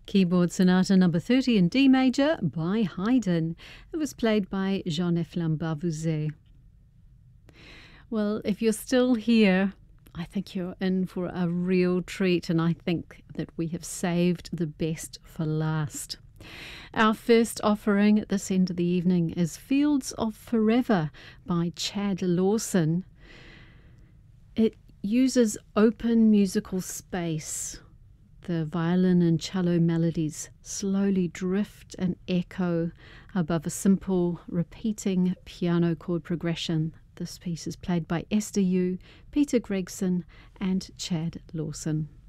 Keyboard Sonata number 30 in D major by Haydn. It was played by Jean-Eflin Bavouzet. Well, if you're still here, I think you're in for a real treat, and I think that we have saved the best for last. Our first offering at this end of the evening is Fields of Forever by Chad Lawson. It uses open musical space. The violin and cello melodies slowly drift and echo above a simple repeating piano chord progression. This piece is played by Esther Yu, Peter Gregson and Chad Lawson.